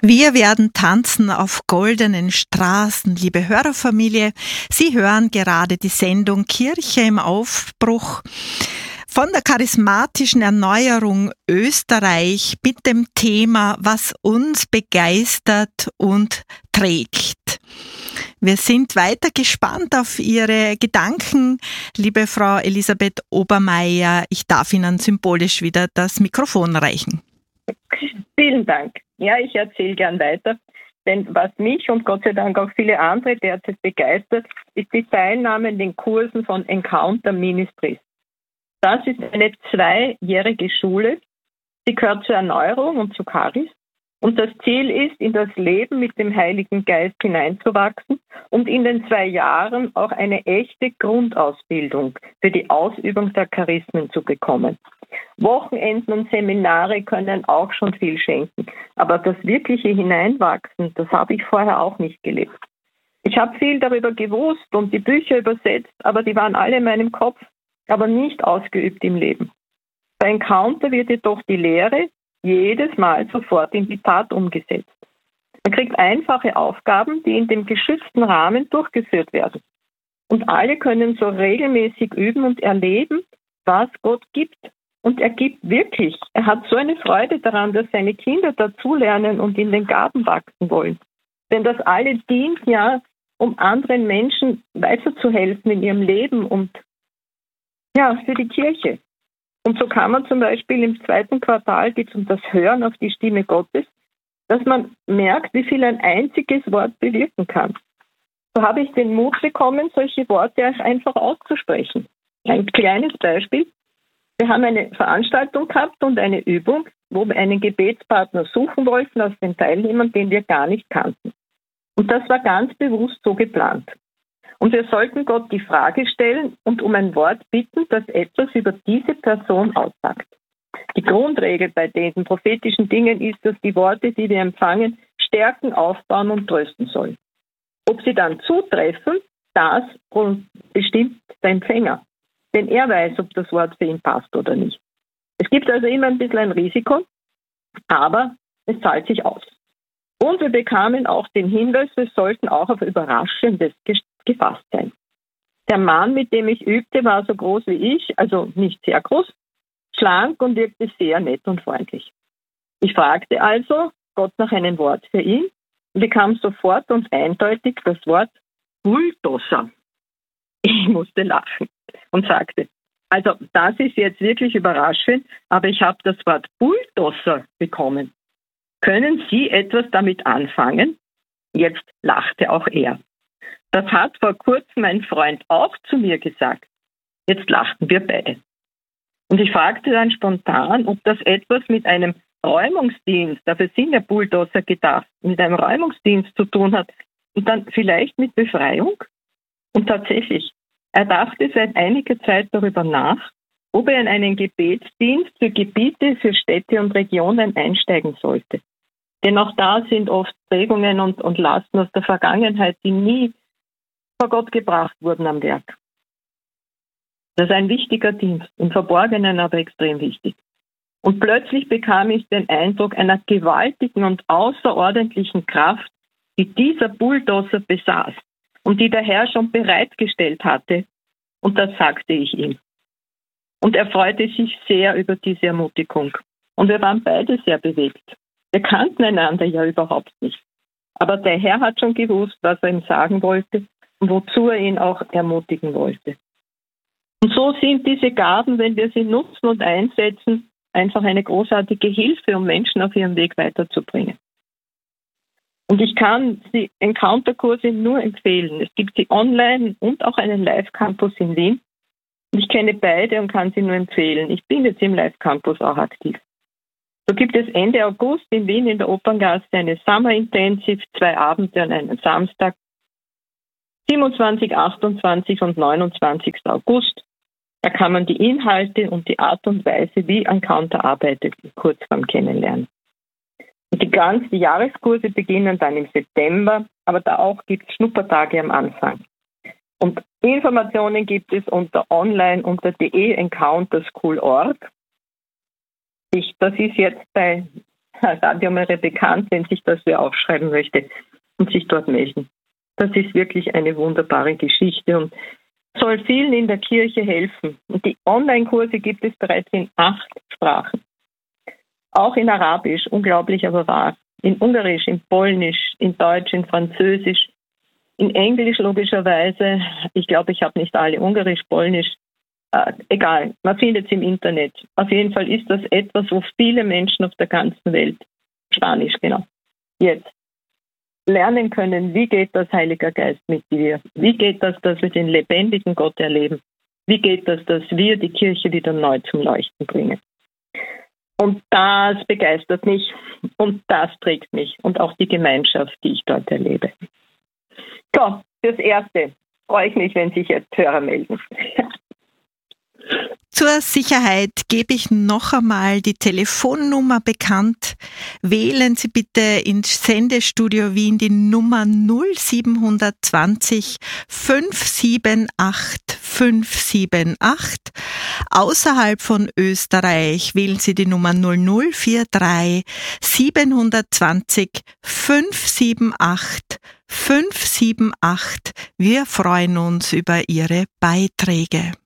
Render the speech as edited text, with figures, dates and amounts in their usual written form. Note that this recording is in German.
Wir werden tanzen auf goldenen Straßen, liebe Hörerfamilie. Sie hören gerade die Sendung Kirche im Aufbruch von der charismatischen Erneuerung Österreich mit dem Thema, was uns begeistert und trägt. Wir sind weiter gespannt auf Ihre Gedanken, liebe Frau Elisabeth Obermeier. Ich darf Ihnen symbolisch wieder das Mikrofon reichen. Vielen Dank. Ja, ich erzähle gern weiter, denn was mich und Gott sei Dank auch viele andere derzeit begeistert, ist die Teilnahme in den Kursen von Encounter Ministries. Das ist eine 2-jährige Schule, sie gehört zur Erneuerung und zu Charis und das Ziel ist, in das Leben mit dem Heiligen Geist hineinzuwachsen und in den 2 Jahren auch eine echte Grundausbildung für die Ausübung der Charismen zu bekommen. Wochenenden und Seminare können auch schon viel schenken, aber das wirkliche Hineinwachsen, das habe ich vorher auch nicht gelebt. Ich habe viel darüber gewusst und die Bücher übersetzt, aber die waren alle in meinem Kopf, aber nicht ausgeübt im Leben. Bei Encounter wird jedoch die Lehre jedes Mal sofort in die Tat umgesetzt. Man kriegt einfache Aufgaben, die in dem geschützten Rahmen durchgeführt werden. Und alle können so regelmäßig üben und erleben, was Gott gibt. Und er gibt wirklich. Er hat so eine Freude daran, dass seine Kinder dazulernen und in den Gaben wachsen wollen. Denn das alle dient ja, um anderen Menschen weiterzuhelfen in ihrem Leben und ja, für die Kirche. Und so kann man zum Beispiel im 2. Quartal, geht es um das Hören auf die Stimme Gottes, dass man merkt, wie viel ein einziges Wort bewirken kann. So habe ich den Mut bekommen, solche Worte einfach auszusprechen. Ein kleines Beispiel. Wir haben eine Veranstaltung gehabt und eine Übung, wo wir einen Gebetspartner suchen wollten aus den Teilnehmern, den wir gar nicht kannten. Und das war ganz bewusst so geplant. Und wir sollten Gott die Frage stellen und um ein Wort bitten, das etwas über diese Person aussagt. Die Grundregel bei diesen prophetischen Dingen ist, dass die Worte, die wir empfangen, stärken, aufbauen und trösten sollen. Ob sie dann zutreffen, das bestimmt der Empfänger. Denn er weiß, ob das Wort für ihn passt oder nicht. Es gibt also immer ein bisschen ein Risiko, aber es zahlt sich aus. Und wir bekamen auch den Hinweis, wir sollten auch auf Überraschendes gefasst sein. Der Mann, mit dem ich übte, war so groß wie ich, also nicht sehr groß, schlank und wirkte sehr nett und freundlich. Ich fragte also Gott nach einem Wort für ihn und bekam sofort und eindeutig das Wort Bulldozer. Ich musste lachen und sagte, also das ist jetzt wirklich überraschend, aber ich habe das Wort Bulldozer bekommen. Können Sie etwas damit anfangen? Jetzt lachte auch er. Das hat vor kurzem mein Freund auch zu mir gesagt. Jetzt lachten wir beide. Und ich fragte dann spontan, ob das etwas mit einem Räumungsdienst, dafür sind ja Bulldozer gedacht, mit einem Räumungsdienst zu tun hat und dann vielleicht mit Befreiung. Und tatsächlich, er dachte seit einiger Zeit darüber nach, ob er in einen Gebetsdienst für Gebiete, für Städte und Regionen einsteigen sollte. Denn auch da sind oft Prägungen und Lasten aus der Vergangenheit, die nie vor Gott gebracht wurden am Werk. Das ist ein wichtiger Dienst, im Verborgenen aber extrem wichtig. Und plötzlich bekam ich den Eindruck einer gewaltigen und außerordentlichen Kraft, die dieser Bulldozer besaß und die der Herr schon bereitgestellt hatte. Und das sagte ich ihm. Und er freute sich sehr über diese Ermutigung. Und wir waren beide sehr bewegt. Wir kannten einander ja überhaupt nicht. Aber der Herr hat schon gewusst, was er ihm sagen wollte und wozu er ihn auch ermutigen wollte. Und so sind diese Gaben, wenn wir sie nutzen und einsetzen, einfach eine großartige Hilfe, um Menschen auf ihrem Weg weiterzubringen. Und ich kann die Encounter-Kurse nur empfehlen. Es gibt sie online und auch einen Live-Campus in Wien. Ich kenne beide und kann sie nur empfehlen. Ich bin jetzt im Live-Campus auch aktiv. So gibt es Ende August in Wien in der Operngasse eine Summer Intensive, 2 Abende an einem Samstag, 27, 28 und 29. August. Da kann man die Inhalte und die Art und Weise, wie Encounter arbeitet, kurz beim Kennenlernen. Und die Jahreskurse beginnen dann im September, aber da auch gibt es Schnuppertage am Anfang. Und Informationen gibt es unter de.encounterschool.org. Das ist jetzt bei Radio Maria bekannt, wenn sich das wer aufschreiben möchte und sich dort melden. Das ist wirklich eine wunderbare Geschichte und soll vielen in der Kirche helfen. Und die Online-Kurse gibt es bereits in 8 Sprachen. Auch in Arabisch, unglaublich aber wahr. In Ungarisch, in Polnisch, in Deutsch, in Französisch, in Englisch logischerweise. Ich glaube, ich habe nicht alle Ungarisch, Polnisch. Egal, man findet es im Internet. Auf jeden Fall ist das etwas, wo viele Menschen auf der ganzen Welt, Spanisch genau, jetzt lernen können, wie geht das, Heiliger Geist, mit dir? Wie geht das, dass wir den lebendigen Gott erleben? Wie geht das, dass wir die Kirche wieder neu zum Leuchten bringen? Und das begeistert mich und das trägt mich und auch die Gemeinschaft, die ich dort erlebe. So, fürs Erste freue ich mich, wenn sich jetzt Hörer melden. Zur Sicherheit gebe ich noch einmal die Telefonnummer bekannt. Wählen Sie bitte ins Sendestudio Wien die Nummer 0720 578 578. Außerhalb von Österreich wählen Sie die Nummer 0043 720 578 578. Wir freuen uns über Ihre Beiträge.